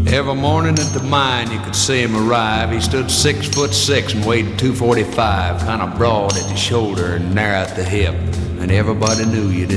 Every morning at the mine you could see him arrive. He stood 6'6" and weighed 245, kind of broad at the shoulder and narrow at the hip, and everybody knew you didn't